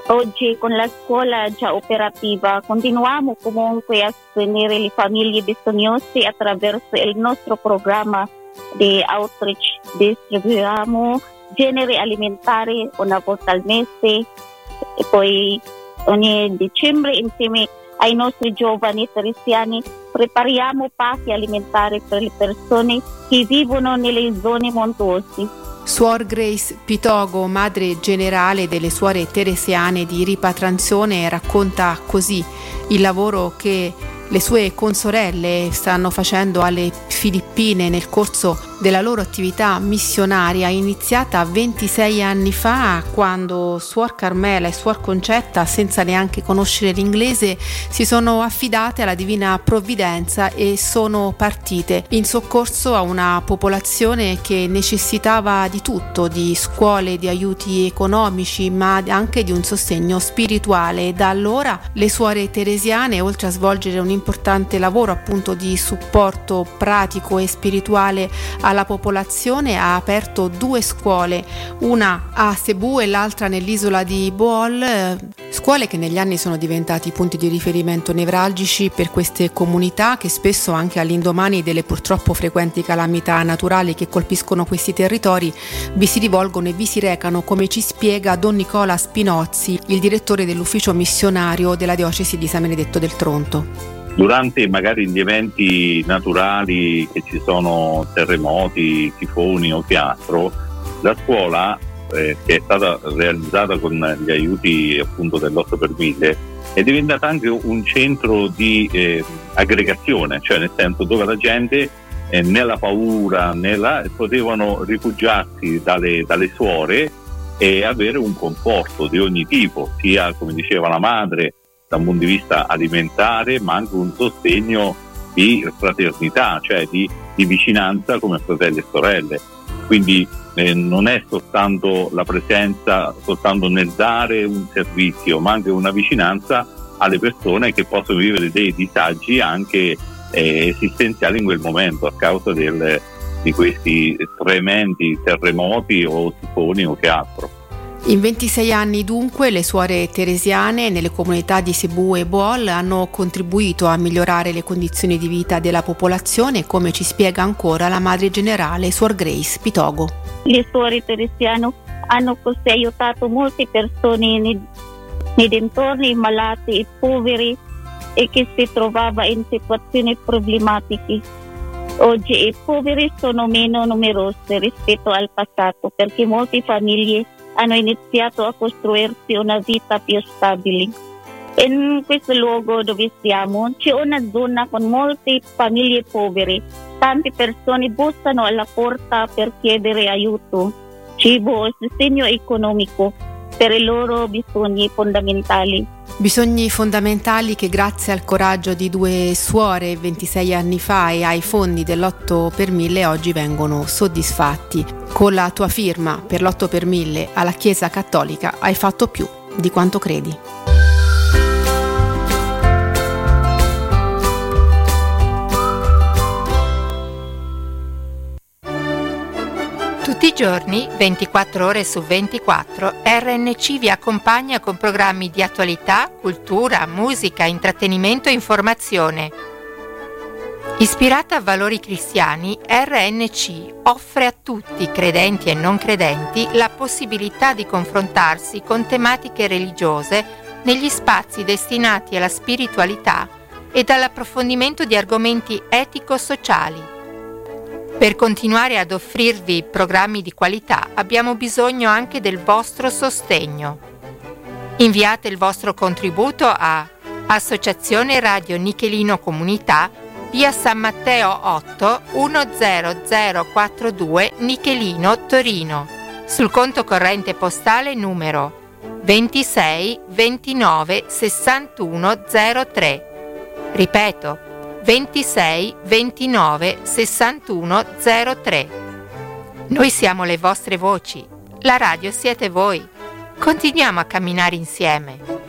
Oggi con la scuola già operativa continuiamo comunque a sostenere le famiglie bisognose attraverso il nostro programma di outreach. Distribuiamo generi alimentari una volta al mese e poi ogni dicembre insieme ai nostri giovani teresiani prepariamo pasti alimentari per le persone che vivono nelle zone montuose. Suor Grace Pitogo, madre generale delle suore teresiane di ripatrazione, racconta così il lavoro che le sue consorelle stanno facendo alle Filippine nel corso della loro attività missionaria iniziata 26 anni fa, quando Suor Carmela e Suor Concetta, senza neanche conoscere l'inglese, si sono affidate alla divina provvidenza e sono partite in soccorso a una popolazione che necessitava di tutto, di scuole, di aiuti economici, ma anche di un sostegno spirituale. Da allora le suore teresiane, oltre a svolgere un importante lavoro appunto di supporto pratico e spirituale alla popolazione, ha aperto 2 scuole, una a Cebu e l'altra nell'isola di Bohol, scuole che negli anni sono diventati punti di riferimento nevralgici per queste comunità che spesso, anche all'indomani delle purtroppo frequenti calamità naturali che colpiscono questi territori, vi si rivolgono e vi si recano, come ci spiega Don Nicola Spinozzi, il direttore dell'ufficio missionario della diocesi di San Benedetto del Tronto. Durante magari gli eventi naturali, che ci sono terremoti, tifoni o che altro, la scuola che è stata realizzata con gli aiuti appunto dell'8 per 1000 è diventata anche un centro di aggregazione, cioè nel senso dove la gente nella paura potevano rifugiarsi dalle suore e avere un conforto di ogni tipo, sia, come diceva la madre, da un punto di vista alimentare, ma anche un sostegno di fraternità, cioè di vicinanza come fratelli e sorelle. Quindi non è soltanto la presenza, soltanto nel dare un servizio, ma anche una vicinanza alle persone che possono vivere dei disagi anche esistenziali in quel momento a causa di questi tremendi terremoti o tifoni o che altro. In 26 anni dunque le suore teresiane nelle comunità di Cebu e Bohol hanno contribuito a migliorare le condizioni di vita della popolazione, come ci spiega ancora la madre generale Suor Grace Pitogo. Le suore teresiane hanno così aiutato molte persone nei dintorni, malati e poveri e che si trovava in situazioni problematiche. Oggi i poveri sono meno numerosi rispetto al passato perché molte famiglie hanno iniziato a costruirsi una vita più stabile. In questo luogo dove siamo c'è una zona con molte famiglie povere. Tante persone bussano alla porta per chiedere aiuto, cibo e sostegno economico per i loro bisogni fondamentali. Bisogni fondamentali che grazie al coraggio di 2 suore 26 anni fa e ai fondi dell'8 per 1000 oggi vengono soddisfatti. Con la tua firma per l'8 per 1000 alla Chiesa Cattolica hai fatto più di quanto credi. Tutti i giorni, 24 ore su 24, RNC vi accompagna con programmi di attualità, cultura, musica, intrattenimento e informazione. Ispirata a valori cristiani, RNC offre a tutti, credenti e non credenti, la possibilità di confrontarsi con tematiche religiose negli spazi destinati alla spiritualità e all'approfondimento di argomenti etico-sociali. Per continuare ad offrirvi programmi di qualità abbiamo bisogno anche del vostro sostegno. Inviate il vostro contributo a Associazione Radio Nichelino Comunità, via San Matteo 8 10042 Nichelino, Torino, sul conto corrente postale numero 26 29 61 03. Ripeto, 26 29 61 03. Noi siamo le vostre voci, la radio siete voi. Continuiamo a camminare insieme.